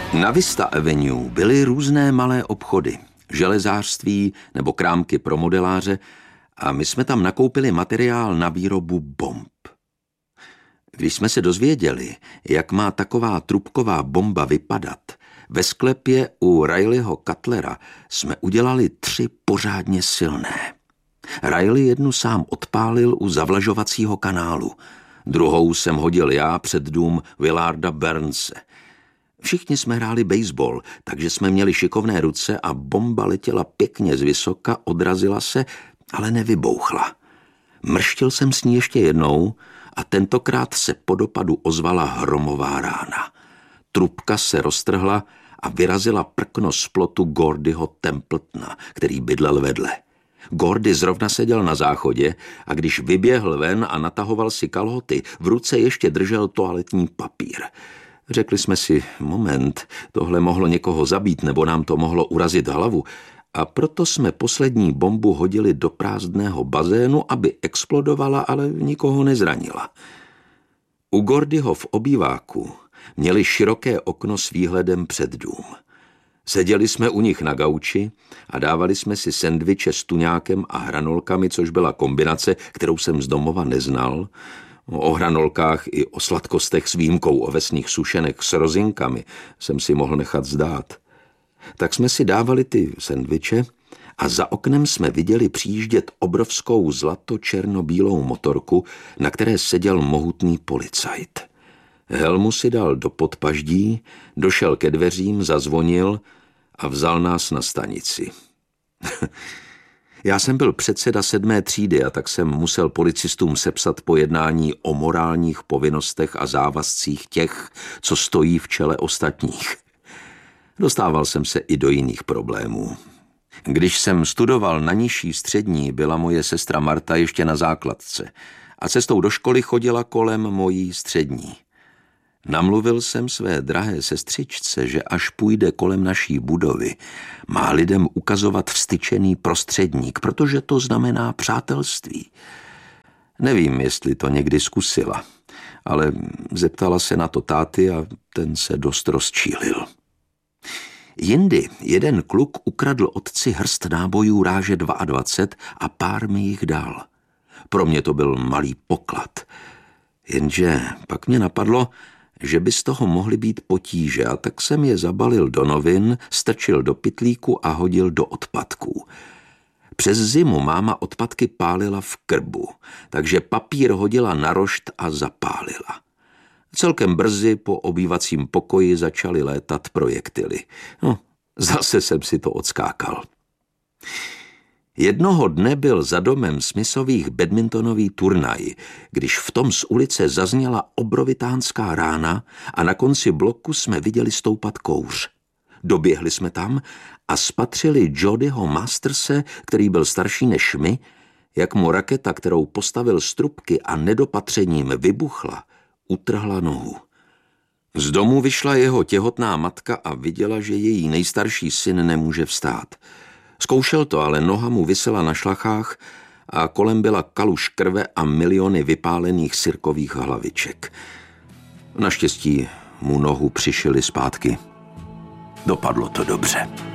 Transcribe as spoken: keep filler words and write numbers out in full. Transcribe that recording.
Na Vista Avenue byly různé malé obchody, železářství nebo krámky pro modeláře a my jsme tam nakoupili materiál na výrobu bomb. Když jsme se dozvěděli, jak má taková trubková bomba vypadat, ve sklepě u Rileyho Cutlera jsme udělali tři pořádně silné. Riley jednu sám odpálil u zavlažovacího kanálu, druhou jsem hodil já před dům Willarda Burnse. Všichni jsme hráli baseball, takže jsme měli šikovné ruce a bomba letěla pěkně z vysoka, odrazila se, ale nevybouchla. Mrštil jsem s ní ještě jednou a tentokrát se po dopadu ozvala hromová rána. Trubka se roztrhla a vyrazila prkno z plotu Gordyho Templetona, který bydlel vedle. Gordy zrovna seděl na záchodě a když vyběhl ven a natahoval si kalhoty, v ruce ještě držel toaletní papír. Řekli jsme si, moment, tohle mohlo někoho zabít nebo nám to mohlo urazit hlavu, a proto jsme poslední bombu hodili do prázdného bazénu, aby explodovala, ale nikoho nezranila. U Gordyho v obýváku měli široké okno s výhledem před dům. Seděli jsme u nich na gauči a dávali jsme si sendviče s tuňákem a hranolkami, což byla kombinace, kterou jsem z domova neznal. O hranolkách i o sladkostech s výjimkou ovesných sušenek s rozinkami jsem si mohl nechat zdát. Tak jsme si dávali ty sendviče a za oknem jsme viděli přijíždět obrovskou zlato-černobílou motorku, na které seděl mohutný policajt. Helmu si dal do podpaždí, došel ke dveřím, zazvonil a vzal nás na stanici. Já jsem byl předseda sedmé třídy a tak jsem musel policistům sepsat pojednání o morálních povinnostech a závazcích těch, co stojí v čele ostatních. Dostával jsem se i do jiných problémů. Když jsem studoval na nižší střední, byla moje sestra Marta ještě na základce a cestou do školy chodila kolem mojí střední. Namluvil jsem své drahé sestřičce, že až půjde kolem naší budovy, má lidem ukazovat vstyčený prostředník, protože to znamená přátelství. Nevím, jestli to někdy zkusila, ale zeptala se na to táty a ten se dost rozčílil. Jindy jeden kluk ukradl otci hrst nábojů ráže dvacet dva a pár mi jich dal. Pro mě to byl malý poklad. Jenže pak mě napadlo, že by z toho mohly být potíže, a tak jsem je zabalil do novin, strčil do pytlíku a hodil do odpadků. Přes zimu máma odpadky pálila v krbu, takže papír hodila na rošt a zapálila. Celkem brzy po obývacím pokoji začaly létat projektily. No, zase jsem si to odskákal. Jednoho dne byl za domem Smithových badmintonový turnaj, když v tom z ulice zazněla obrovitánská rána a na konci bloku jsme viděli stoupat kouř. Doběhli jsme tam a spatřili Jodyho Masterse, který byl starší než my, jak mu raketa, kterou postavil z trubky a nedopatřením vybuchla, utrhla nohu. Z domu vyšla jeho těhotná matka a viděla, že její nejstarší syn nemůže vstát. Zkoušel to, ale noha mu visela na šlachách a kolem byla kaluž krve a miliony vypálených sirkových hlaviček. Naštěstí mu nohu přišili zpátky. Dopadlo to dobře.